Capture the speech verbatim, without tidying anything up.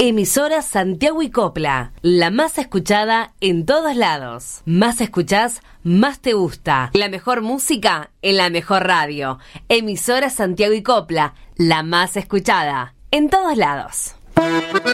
Emisora Santiago y Copla, la más escuchada en todos lados. Más escuchás, más te gusta. La mejor música en la mejor radio. Emisora Santiago y Copla, la más escuchada en todos lados.